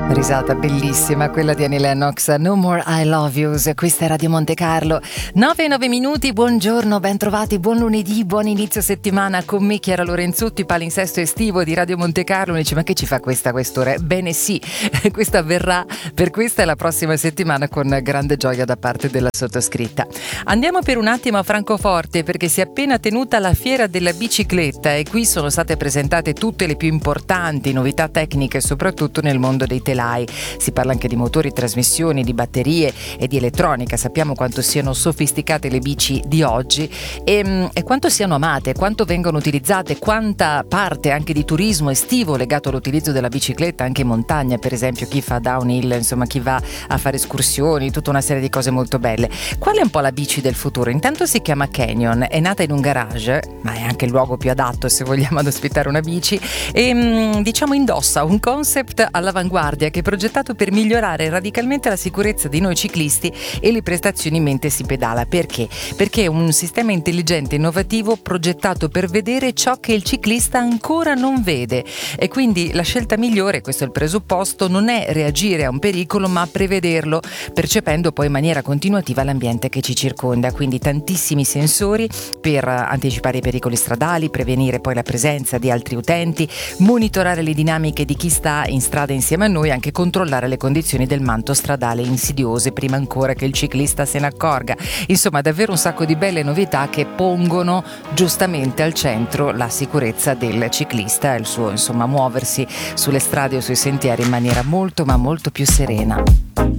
Risata bellissima quella di Annie Lennox, No More I Love Yous. Questa è Radio Monte Carlo. 9 minuti, buongiorno, ben trovati, buon lunedì, buon inizio settimana con me Chiara Lorenzutti, palinsesto estivo di Radio Monte Carlo. Mi dice: ma che ci fa questa a quest'ora? Bene sì, questo avverrà per questa e la prossima settimana con grande gioia da parte della sottoscritta. Andiamo per un attimo a Francoforte, perché si è appena tenuta la fiera della bicicletta e qui sono state presentate tutte le più importanti novità tecniche, soprattutto nel mondo dei telai. Si parla anche di motori, trasmissioni, di batterie e di elettronica. Sappiamo quanto siano sofisticate le bici di oggi e quanto siano amate, quanto vengono utilizzate, quanta parte anche di turismo estivo legato all'utilizzo della bicicletta, anche in montagna, per esempio chi fa downhill, insomma chi va a fare escursioni, tutta una serie di cose molto belle. Qual è un po' la bici del futuro? Intanto si chiama Canyon, è nata in un garage, ma è anche il luogo più adatto se vogliamo ad ospitare una bici e diciamo indossa un concept all'avanguardia che è progettato per migliorare radicalmente la sicurezza di noi ciclisti e le prestazioni mentre si pedala. Perché? Perché è un sistema intelligente e innovativo progettato per vedere ciò che il ciclista ancora non vede, e quindi la scelta migliore, questo è il presupposto, non è reagire a un pericolo ma prevederlo, percependo poi in maniera continuativa l'ambiente che ci circonda. Quindi tantissimi sensori per anticipare i pericoli stradali, prevenire poi la presenza di altri utenti, monitorare le dinamiche di chi sta in strada insieme a noi, anche controllare le condizioni del manto stradale insidiose prima ancora che il ciclista se ne accorga. Insomma, davvero un sacco di belle novità che pongono giustamente al centro la sicurezza del ciclista e il suo, insomma, muoversi sulle strade o sui sentieri in maniera molto ma molto più serena.